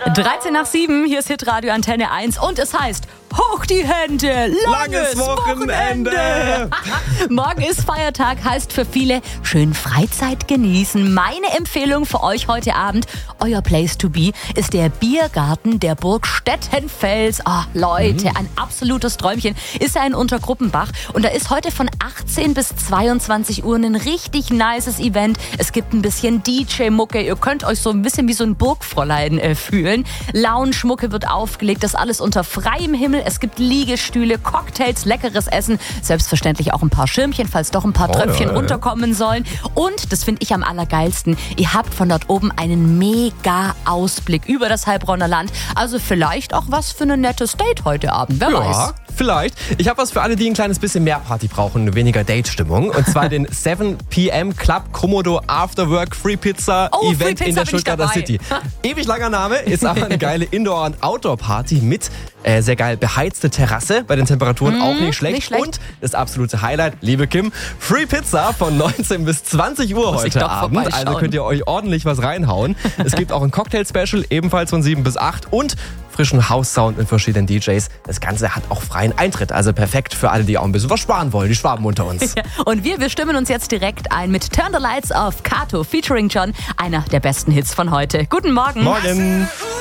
13:07, hier ist Hitradio Antenne 1 und es heißt, hoch die Hände, langes Wochenende. Morgen ist Feiertag, heißt für viele schön Freizeit genießen. Meine Empfehlung für euch heute Abend, euer Place to be, ist der Biergarten der Burg Stettenfels. Leute, ein absolutes Träumchen. Ist ja in Untergruppenbach und da ist heute von 18 bis 22 Uhr ein richtig nices Event. Es gibt ein bisschen DJ-Mucke, ihr könnt euch so ein bisschen wie so ein Burgfräulein fühlen. Lounge-Mucke wird aufgelegt, das alles unter freiem Himmel. Es gibt Liegestühle, Cocktails, leckeres Essen, selbstverständlich auch ein paar Schirmchen, falls doch ein paar Tröpfchen runterkommen sollen. Und, das finde ich am allergeilsten, ihr habt von dort oben einen mega Ausblick über das Heilbronner Land. Also vielleicht auch was für ein nettes Date heute Abend, wer weiß. Vielleicht. Ich habe was für alle, die ein kleines bisschen mehr Party brauchen und weniger Date-Stimmung. Und zwar den 7 PM Club Komodo Afterwork Free Pizza Event in der Stuttgarter City. Ewig langer Name, ist aber eine geile Indoor- und Outdoor-Party mit sehr geil beheizte Terrasse, bei den Temperaturen auch nicht schlecht. Und das absolute Highlight, liebe Kim, Free Pizza von 19 bis 20 Uhr heute Abend. Also könnt ihr euch ordentlich was reinhauen. Es gibt auch ein Cocktail-Special, ebenfalls von 7 bis 8 und frischen House-Sound mit verschiedenen DJs. Das Ganze hat auch freien Eintritt, also perfekt für alle, die auch ein bisschen was sparen wollen, die Schwaben unter uns. Und wir stimmen uns jetzt direkt ein mit Turn the Lights Off, Kato featuring John, einer der besten Hits von heute. Guten Morgen. Morgen.